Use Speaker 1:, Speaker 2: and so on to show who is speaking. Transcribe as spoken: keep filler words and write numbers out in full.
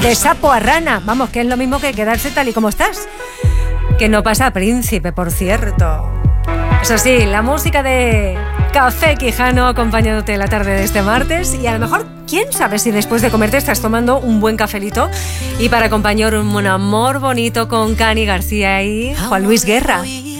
Speaker 1: De sapo a rana. Vamos, que es lo mismo que quedarse tal y como estás. Que no pasa príncipe, por cierto. Eso sí, la música de Café Quijano acompañándote la tarde de este martes. Y a lo mejor, quién sabe si después de comerte estás tomando un buen cafelito. Y para acompañar un amor bonito con Cani García y Juan Luis Guerra.